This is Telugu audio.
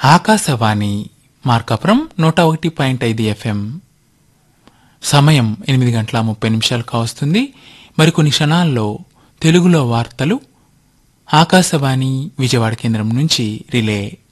ఆకాశవాణి మార్కాపురం 101.5 FM. సమయం 8:30 కావస్తుంది. మరికొన్ని క్షణాల్లో తెలుగులో వార్తలు ఆకాశవాణి విజయవాడ కేంద్రం నుంచి రిలే.